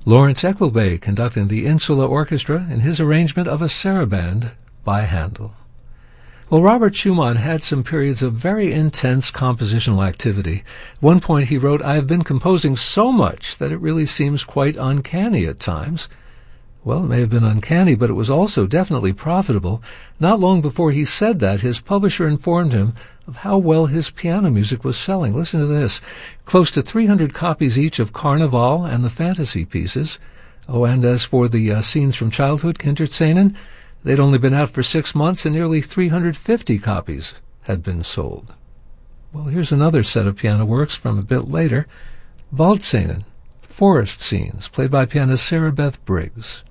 Lawrence Ecclebay conducting the Insula Orchestra in his arrangement of a saraband by Handel. Well, Robert Schumann had some periods of very intense compositional activity. At one point he wrote, "I have been composing so much that it really seems quite uncanny at times." Well, it may have been uncanny, but it was also definitely profitable. Not long before he said that, his publisher informed him of how well his piano music was selling. Listen to this. Close to 300 copies each of Carnival and the fantasy pieces. Oh, and as for the scenes from childhood, Kinderszenen, they'd only been out for 6 months and nearly 350 copies had been sold. Well, here's another set of piano works from a bit later. Waldszenen, forest scenes, played by pianist Sarah Beth Briggs.